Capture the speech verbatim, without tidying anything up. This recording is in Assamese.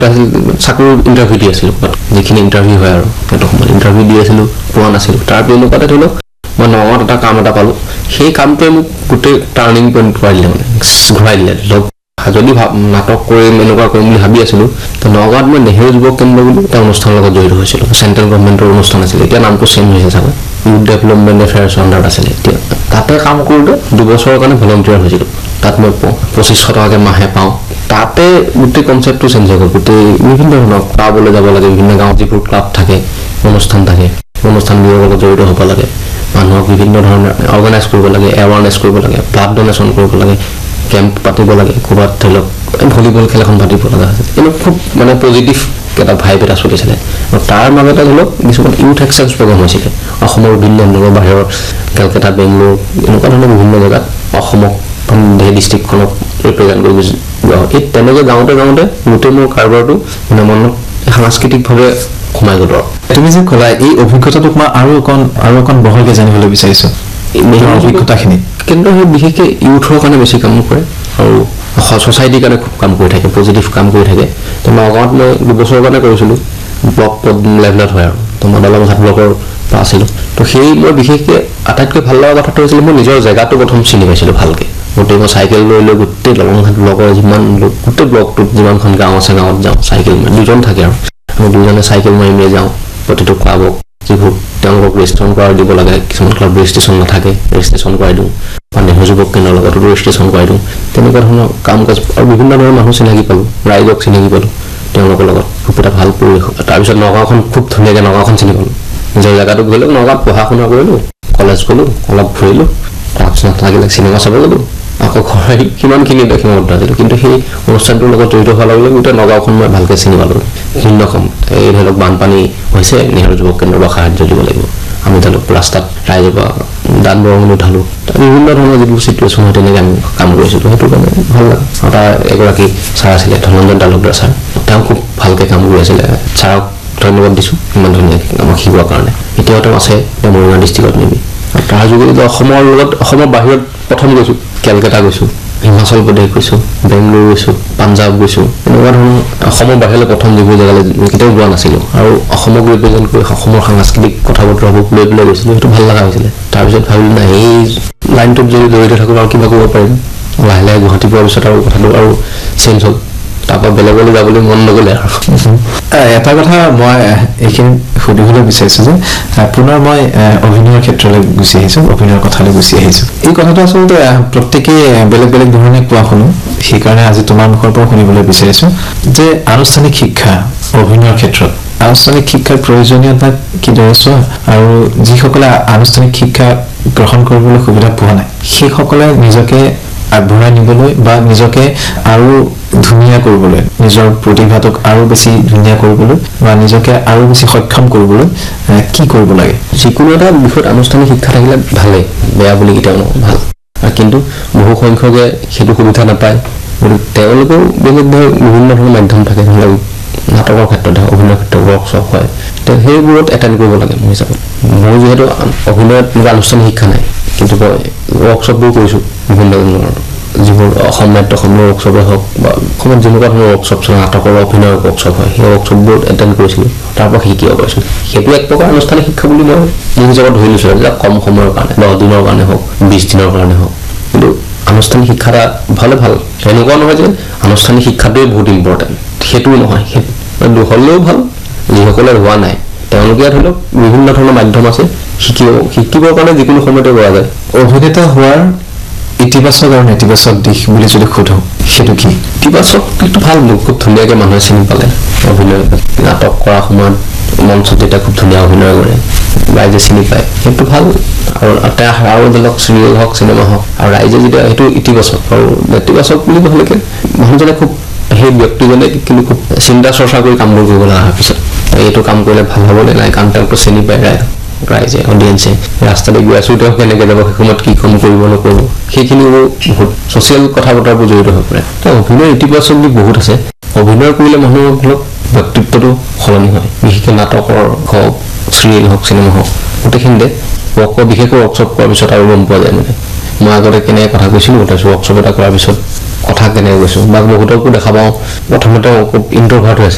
চাকৰি ইণ্টাৰভিউ দি আছিলোঁ যিখিনি ইণ্টাৰভিউ হয় আৰু সেইটো সময়ত ইণ্টাৰভিউ দি আছিলোঁ পোৱা নাছিলোঁ তাৰ পিছতে ধৰি লওক মই নগাঁৱত এটা কাম এটা পালোঁ সেই কামটোৱে মোক গোটেই টাৰ্ণিং পইণ্ট কৰাই দিলে মানে ঘূৰাই দিলে লগ যদি নাটক কৰিম এনেকুৱা কৰিম বুলি ভাবি আছিলোঁ তো নগাঁৱত মই নেহেৰু যুৱ কেন্দ্ৰ বুলি এটা অনুষ্ঠানৰ লগত জড়িত হৈছিলোঁ চেণ্ট্ৰেল গভৰ্ণমেণ্টৰ অনুষ্ঠান আছিলে এতিয়া নামটো চেঞ্জ হৈছে চাগৈ ইউথ ডেভেলপমেণ্ট এফেয়াৰ্ছ আণ্ডাৰত আছিলে এতিয়া তাতে কাম কৰোঁতে দুবছৰৰ কাৰণে ভলণ্টিয়াৰ হৈছিলোঁ তাত মই পঁচিছশ টকাকৈ মাহে পাওঁ তাতে গোটেই কনচেপ্টটো চেঞ্জ হৈ গ'ল গোটেই বিভিন্ন ধৰণৰ ক্লাবলৈ যাব লাগে বিভিন্ন গাঁৱত যিবোৰ ক্লাব থাকে অনুষ্ঠান থাকে অনুষ্ঠানবোৰৰ লগত জড়িত হ'ব লাগে মানুহক বিভিন্ন ধৰণে অৰ্গেনাইজ কৰিব লাগে এৱাৰনেছ কৰিব লাগে ব্লাড ডনেশ্যন কৰিব লাগে কেম্প পাতিব লাগে ক'ৰবাত ধৰি লওক ভলীবল খেল এখন পাতিব লগা হৈছে এনেকুৱা খুব মানে পজিটিভ এটা ভাইব এটা চলিছিলে আৰু তাৰ মাজতে ধৰি লওক কিছুমান ইউথ এক্সচেঞ্জ প্ৰগ্ৰাম হৈছিলে অসমৰ বিভিন্ন ধৰণৰ বাহিৰৰ কেলকাতা বেংগলোৰ এনেকুৱা ধৰণৰ বিভিন্ন জেগাত অসমক সেই ডিষ্ট্ৰিক্টখনক ৰিপ্ৰেজেণ্ট কৰি যোৱা হয় এই তেনেকৈ যাওঁতে যাওঁতে গোটেই মোৰ কাৰবাৰটো মানে মনত সাংস্কৃতিকভাৱে সোমাই গ'ল আৰু তুমি যে ক'লা এই অভিজ্ঞতাটোক মই আৰু অকণ আৰু অকণ বহলকৈ জানিবলৈ বিচাৰিছোঁ অভিজ্ঞতাখিনি কিন্তু সেই বিশেষকৈ ইউথৰ কাৰণে বেছি কাম কৰে আৰু ছ'চাইটিৰ কাৰণে খুব কাম কৰি থাকে পজিটিভ কাম কৰি থাকে তো নগাঁৱত মই দুবছৰৰ কাৰণে কৰিছিলোঁ ব্লক লেভেলত হয় আৰু তো মই দলংঘাট ব্লকৰ পৰা আছিলোঁ তো সেই মই বিশেষকৈ আটাইতকৈ ভাল লগা কথাটো হৈছিলে মই নিজৰ জেগাটো প্ৰথম চিনি পাইছিলোঁ ভালকৈ গোটেই মই চাইকেল লৈ লৈ গোটেই দলংঘাট ব্লকৰ যিমান গোটেই ব্লকটোত যিমানখন গাঁও আছে গাঁৱত যাওঁ চাইকেল মাৰি দুজন থাকে আৰু আমি দুজনে চাইকেল মাৰি মাৰি যাওঁ প্ৰতিটো ক্লাবক যিবোৰ তেওঁলোকক ৰেজিষ্ট্ৰেশ্যন কৰাই দিব লাগে কিছুমান ক্লাব ৰেজিষ্ট্ৰেশ্যন নাথাকে ৰেজিষ্ট্ৰেশ্যন কৰাই দিওঁ বা নেহেৰু যুৱক কেন্দ্ৰৰ লগতো ৰেজিষ্ট্ৰেশ্যন কৰাই দিওঁ তেনেকুৱা ধৰণৰ কাম কাজ আৰু বিভিন্ন ধৰণৰ মানুহ চিনাকি পালোঁ ৰাইজক চিনাকি পালোঁ তেওঁলোকৰ লগত খুব এটা ভাল পৰিৱেশ তাৰপিছত নগাঁওখন খুব ধুনীয়াকৈ নগাঁওখন চিনি পালোঁ নিজৰ জেগাটো গ'লোঁ নগাঁৱত পঢ়া শুনা কৰিলোঁ কলেজ গ'লোঁ অলপ ঘূৰিলোঁ তাৰপিছত লাগিলে চিনেমা চাব গ'লোঁ আকৌ ঘৰ সিমানখিনিতে সীমাবদ্ধ আছিলোঁ কিন্তু সেই অনুষ্ঠানটোৰ লগত জড়িত হোৱাৰ লগে লগে গোটেই নগাঁওখন মই ভালকৈ চিনি পালোঁ ভিন্ন কম এই ধৰি লওক বানপানী হৈছে নেহেৰু যুৱক কেন্দ্ৰৰ পৰা সাহায্য দিব লাগিব আমি ধৰি লওক ৰাস্তাত ৰাইজৰ পৰা দান বৰঙণি উঠালোঁ বিভিন্ন ধৰণৰ যিবোৰ চিটুৱেশ্যন হয় তেনেকৈ আমি কাম কৰিছিলোঁ সেইটো কাৰণে ভাল লাগে আৰু তাৰ এগৰাকী ছাৰ আছিলে ধনঞ্জন তালুকদাৰ ছাৰ তেওঁ খুব ভালকৈ কাম কৰি আছিলে ছাৰক ধন্যবাদ দিছোঁ ইমান ধুনীয়াকৈ আমাক শিকোৱাৰ কাৰণে এতিয়াও তেওঁ আছে তেওঁ মৰিগাঁও ডিষ্ট্ৰিক্টত নেবি আৰু তাৰ যোগেদি অসমৰ লগত অসমৰ বাহিৰত প্ৰথম গৈছোঁ কেলকাতা গৈছোঁ হিমাচল প্ৰদেশ গৈছোঁ বেংগলোৰ গৈছোঁ পাঞ্জাৱ গৈছোঁ এনেকুৱা ধৰণৰ অসমৰ বাহিৰলৈ প্ৰথম যিবোৰ জেগালৈ কেতিয়াও যোৱা নাছিলোঁ আৰু অসমক ৰিপ্ৰেজেণ্ট কৰি অসমৰ সাংস্কৃতিক কথা বতৰাবোৰ লৈ পেলাই গৈছিলোঁ সেইটো ভাল লগা হৈছিলে তাৰপিছত ভাবিলোঁ নাই এই লাইনটোত যদি জড়িত থাকোঁ আৰু কিবা কৰিব পাৰিম লাহে লাহে গুৱাহাটী পোৱাৰ পিছত আৰু কথাটো আৰু চেঞ্জ হ'ল তাৰপৰা বেলেগলৈ যাবলৈ মন নগ'লে আৰু এটা কথা মই এইখিনি সুধিবলৈ বিচাৰিছোঁ যে পুনৰ মই অভিনয়ৰ ক্ষেত্ৰলৈ গুচি আহিছোঁ অভিনয়ৰ কথালৈ গুচি আহিছোঁ এই কথাটো আচলতে প্ৰত্যেকেই বেলেগ বেলেগ ধৰণে কোৱা শুনো সেইকাৰণে আজি তোমাৰ মুখৰ পৰা শুনিবলৈ বিচাৰিছোঁ যে আনুষ্ঠানিক শিক্ষা অভিনয়ৰ ক্ষেত্ৰত আনুষ্ঠানিক শিক্ষাৰ প্ৰয়োজনীয়তা কিদৰে চোৱা আৰু যিসকলে আনুষ্ঠানিক শিক্ষা গ্ৰহণ কৰিবলৈ সুবিধা পোৱা নাই সেইসকলে নিজকে আগবঢ়াই নিবলৈ বা নিজকে আৰু ধুনীয়া কৰিবলৈ নিজৰ প্ৰতিভাটোক আৰু বেছি ধুনীয়া কৰিবলৈ বা নিজকে আৰু বেছি সক্ষম কৰিবলৈ কি কৰিব লাগে যিকোনো এটা বিষয়ত আনুষ্ঠানিক শিক্ষা থাকিলে ভালেই বেয়া বুলি কেতিয়াও নহয় ভাল কিন্তু বহু সংখ্যকে সেইটো সুবিধা নাপায় গতিকে তেওঁলোকেও বেলেগ ধৰণৰ বিভিন্ন ধৰণৰ মাধ্যম থাকে ধৰি লওক নাটকৰ ক্ষেত্ৰত অভিনয়ৰ ক্ষেত্ৰত ৱৰ্কশ্বপ হয় তে সেইবোৰত এটেণ্ড কৰিব লাগে মোৰ হিচাপত মোৰ যিহেতু অভিনয়ত আনুষ্ঠানিক শিক্ষা নাই কিন্তু মই ৱৰ্কশ্বপবোৰ কৰিছোঁ বিভিন্ন ধৰণৰ যিবোৰ অসম নাট্য অসমৰ ৱৰ্কশ্বপে হওক বা অসমত যেনেকুৱা ধৰণৰ ৱৰ্কশ্বপ চলে নাটকৰ অভিনয়ৰ ৱৰ্কশ্বপ হয় সেই ৱৰ্কশ্বপবোৰত এটেণ্ড কৰিছিলোঁ তাৰ পৰা শিকিব পাৰিছিলোঁ সেইটো এক প্ৰকাৰ আনুষ্ঠানিক শিক্ষা বুলি মই মোৰ হিচাপত ধৰি লৈছোঁ যে কম সময়ৰ কাৰণে দহ দিনৰ কাৰণে হওক বিছ দিনৰ কাৰণে হওক কিন্তু আনুষ্ঠানিক শিক্ষা এটা ভালে ভাল এনেকুৱা নহয় যে আনুষ্ঠানিক শিক্ষাটোৱে বহুত ইম্পৰ্টেণ্ট সেইটোও নহয় সেইটো হ'লেও ভাল যিসকলে হোৱা নাই তেওঁলোকে ধৰি লওক বিভিন্ন ধৰণৰ মাধ্যম আছে শিকিব শিকিবৰ কাৰণে যিকোনো সময়তে কৰা যায় অভিনেতা হোৱাৰ ইতিবাচক আৰু নেতিবাচক দিশ বুলি যদি সোধো সেইটো কি ইতিবাচক কিন্তু ভাল মোক খুব ধুনীয়াকৈ মানুহে চিনি পালে অভিনয় নাটক কৰাৰ সময়ত মঞ্চত যেতিয়া খুব ধুনীয়া অভিনয় কৰে ৰাইজে চিনি পায় সেইটো ভাল আৰু তাৰ আৰু ধৰি লওক চিৰিয়েল হওক চিনেমা হওক আৰু ৰাইজে যেতিয়া সেইটো ইতিবাচক আৰু নেতিবাচক বুলি ক'লেকে মানুহজনে খুব সেই ব্যক্তিজনে কিন্তু খুব চিন্তা চৰ্চা কৰি কামবোৰ কৰিব লগা হয় পিছত এইটো কাম কৰিলে ভাল হ'বনে নাই কাৰণ তেওঁকতো চিনি পায় ৰাইজ ৰাইজে অডিয়েঞ্চে ৰাস্তাতে গৈ আছোঁ তেওঁ কেনেকৈ যাব সেই সময়ত কি কাম কৰিব নকৰিব সেইখিনিও বহুত ছ'চিয়েল কথা বতৰাবোৰ জড়িত হৈ পৰে তো অভিনয়ৰ ইতিবাচক দিশ বহুত আছে অভিনয় কৰিলে মানুহৰ ধৰক ব্যক্তিত্বটো সলনি হয় বিশেষকৈ নাটকৰ হওক চিৰিয়েল হওক চিনেমা হওক গোটেইখিনিতে ৱৰ্ক বিশেষকৈ ৱৰ্কশ্বপ কৰাৰ পিছত আৰু গম পোৱা যায় মানে মই আগতে কেনেকৈ কথা কৈছিলোঁ তাৰপিছত ৱৰ্কশ্বপ এটা কৰাৰ পিছত কথা কেনেকৈ কৈছোঁ বা বহুতকো দেখা পাওঁ প্ৰথমতে খুব ইণ্ট্ৰভাৰ্ট হৈ আছিল